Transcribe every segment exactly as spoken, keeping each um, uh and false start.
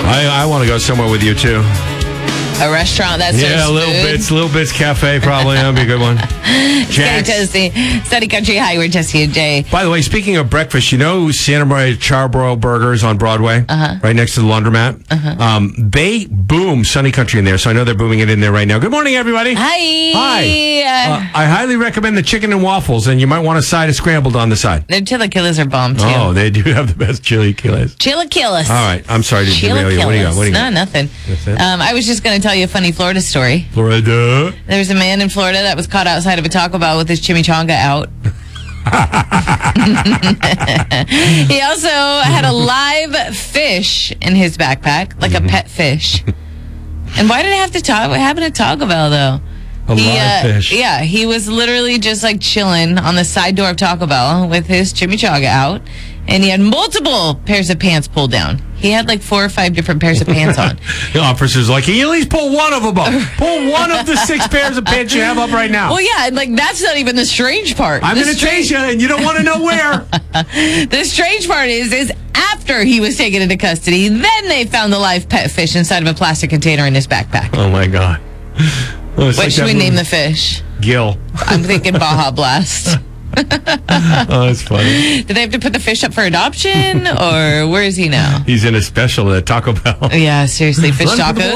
I, I want to go somewhere with you, too. A restaurant that serves Yeah, Little food. Bits, Little Bits Cafe, probably. That'd be a good one. Jack's. Toasty. Sunny Country High, we're Jesse and Jay. By the way, speaking of breakfast, you know Santa Maria Charbroil Burgers on Broadway? Uh-huh. Right next to the laundromat? Uh-huh. Um, they boom Sunny Country in there, so I know they're booming it in there right now. Good morning, everybody. Hi. Hi. Uh, I highly recommend the chicken and waffles, and you might want a side of scrambled on the side. Their chilaquiles are bomb, too. Oh, they do have the best chilaquiles. Chilaquiles. All right. I'm sorry to derail you. What do you got? What do you got? No, nothing. That's it? Um, I was just going to tell you a funny Florida story. Florida. There was a man in Florida that was caught outside of a Taco Bell with his chimichanga out. He also had a live fish in his backpack, like a pet fish. And why did it have to talk? What happened at Taco Bell, though? A he, live uh, fish. Yeah, he was literally just like chilling on the side door of Taco Bell with his chimichanga out, and he had multiple pairs of pants pulled down. He had like four or five different pairs of pants on. The officer's like, "He at least pull one of them up. Pull one of the six pairs of pants you have up right now." Well, yeah, and like that's not even the strange part. I'm The going to strange- chase you, and you don't want to know where. The strange part is, is after he was taken into custody, then they found the live pet fish inside of a plastic container in his backpack. Oh, my God. Oh, What should we name the fish? Gil. I'm thinking Baja Blast. Oh, that's funny. Did they have to put the fish up for adoption, or where is he now? He's in a special at Taco Bell. Yeah, seriously, fish Run for the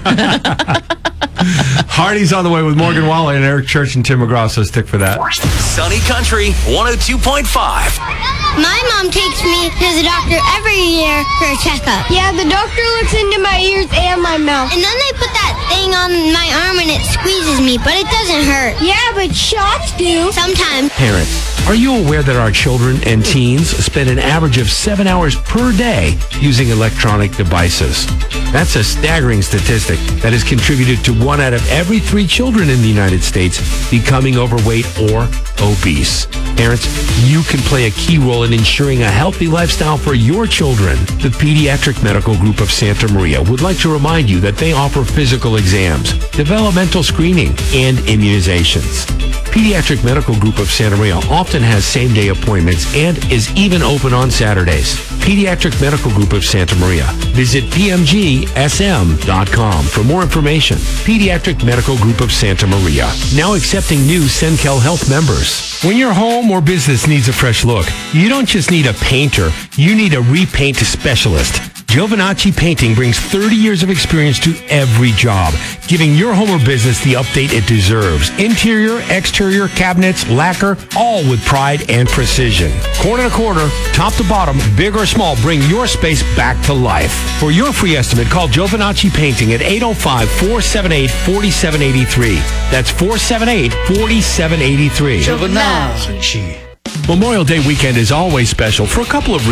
tacos. Hardy's on the way with Morgan Waller and Eric Church and Tim McGraw, so stick for that. Sunny Country one oh two point five. My mom takes me to the doctor every year for a checkup. Yeah, the doctor looks into my ears and my mouth. And then they put that thing on my arm and it squeezes me, but it doesn't hurt. Yeah, but shots do. Sometimes. Parents, are you aware that our children and teens spend an average of seven hours per day using electronic devices? That's a staggering statistic that has contributed to one out of every three children in the United States becoming overweight or obese. Parents, you can play a key role in ensuring a healthy lifestyle for your children. The Pediatric Medical Group of Santa Maria would like to remind you that they offer physical exams, developmental screening, and immunizations. Pediatric Medical Group of Santa Maria often has same-day appointments and is even open on Saturdays. Pediatric Medical Group of Santa Maria. Visit p m g s m dot com for more information. Pediatric Medical Group of Santa Maria. Now accepting new Senkel Health members. When your home or business needs a fresh look, you don't just need a painter, you need a repaint specialist. Giovinacci Painting brings thirty years of experience to every job, giving your home or business the update it deserves. Interior, exterior, cabinets, lacquer, all with pride and precision. Corner to corner, top to bottom, big or small, bring your space back to life. For your free estimate, call Giovinacci Painting at eight oh five, four seven eight, four seven eight three. That's four seven eight, four seven eight three. Memorial Day weekend is always special for a couple of reasons.